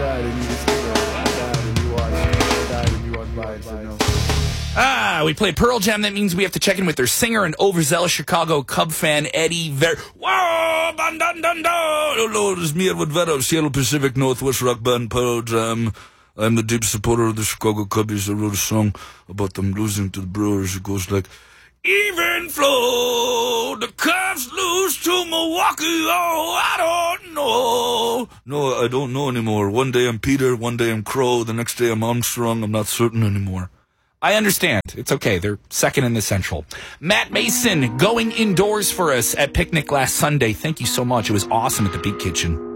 died and you just, I died and you watched. I died and you walked by and said no. We played Pearl Jam. That means we have to check in with their singer and overzealous Chicago Cub fan, Eddie Whoa! Dun, dun, dun, dun. Hello, it's me, Edward Vedder, Seattle Pacific Northwest rock band Pearl Jam. I'm the deep supporter of the Chicago Cubbies. I wrote a song about them losing to the Brewers. It goes like, even flow, the Cubs lose to Milwaukee. Oh, I don't know. No, I don't know anymore. One day I'm Peter, one day I'm Crow, the next day I'm Armstrong. I'm not certain anymore. I understand. It's okay. They're second in the Central. Matt Mason going indoors for us at Picnic last Sunday. Thank you so much. It was awesome at the Beat Kitchen.